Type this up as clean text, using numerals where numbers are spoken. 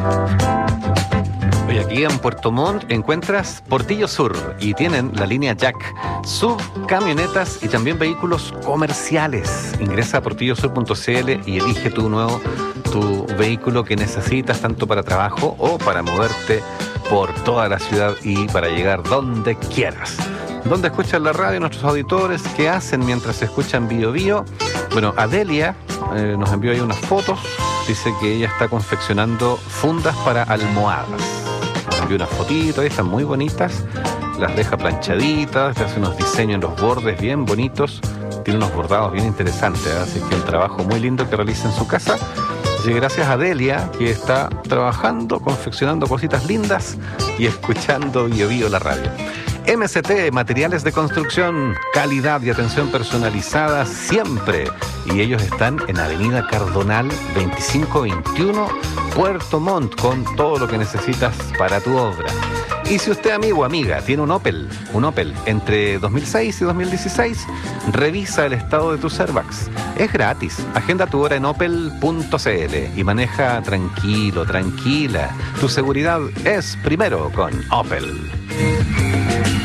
Hoy aquí en Puerto Montt encuentras Portillo Sur y tienen la línea Jack, sub, camionetas y también vehículos comerciales. Ingresa a portillosur.cl y elige tu vehículo que necesitas tanto para trabajo o para moverte por toda la ciudad y para llegar donde quieras. ¿Dónde escuchan la radio nuestros auditores? ¿Qué hacen mientras escuchan Bio Bio? Bueno, Adelia nos envió ahí unas fotos. Dice que ella está confeccionando fundas para almohadas. Nos envió unas fotitos, ahí están muy bonitas. Las deja planchaditas, hace unos diseños en los bordes bien bonitos. Tiene unos bordados bien interesantes, ¿eh? Así que un trabajo muy lindo que realiza en su casa. Así que gracias a Delia, que está trabajando, confeccionando cositas lindas y escuchando Bio Bio la radio. MCT, materiales de construcción, calidad y atención personalizada siempre. Y ellos están en Avenida Cardonal 2521, Puerto Montt, con todo lo que necesitas para tu obra. Y si usted, amigo o amiga, tiene un Opel entre 2006 y 2016, revisa el estado de tu Servax. Es gratis. Agenda tu hora en opel.cl y maneja tranquila. Tu seguridad es primero con Opel.